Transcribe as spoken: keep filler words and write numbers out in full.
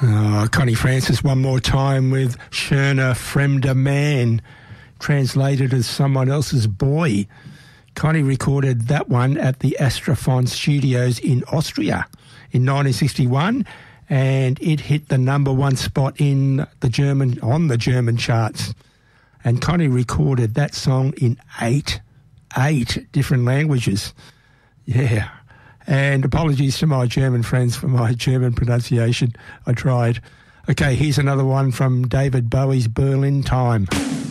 Oh, Connie Francis one more time with Schöner Fremder Man, translated as someone else's boy. Connie recorded that one at the Astrophon Studios in Austria in nineteen sixty-one, and it hit the number one spot in the German on the German charts. And Connie recorded that song in eight, eight different languages. Yeah. And apologies to my German friends for my German pronunciation. I tried. Okay, here's another one from David Bowie's Berlin Time.